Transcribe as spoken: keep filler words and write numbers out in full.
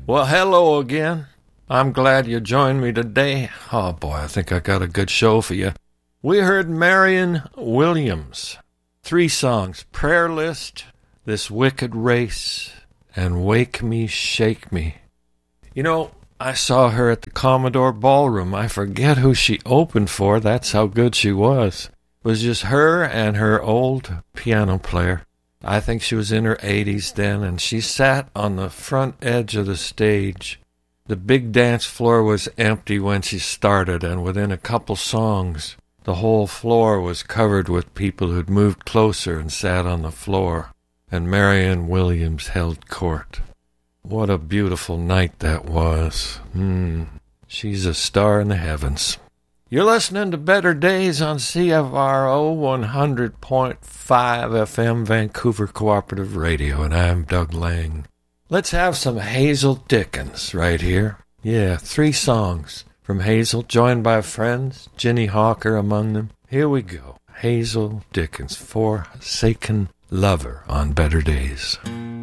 Well, hello again. I'm glad you joined me today. Oh, boy, I think I got a good show for you. We heard Marion Williams. Three songs, Prayer List, This Wicked Race, and Wake Me, Shake Me. You know, I saw her at the Commodore Ballroom. I forget who she opened for. That's how good she was. It was just her and her old piano player. I think she was in her eighties then, and she sat on the front edge of the stage. The big dance floor was empty when she started, and within a couple songs, the whole floor was covered with people who'd moved closer and sat on the floor, and Marion Williams held court. What a beautiful night that was. Hmm. She's a star in the heavens. You're listening to Better Days on C F R O one hundred point five F M Vancouver Cooperative Radio, and I'm Doug Lang. Let's have some Hazel Dickens right here. Yeah, three songs from Hazel, joined by friends, Ginny Hawker among them. Here we go. Hazel Dickens, Forsaken Lover on Better Days.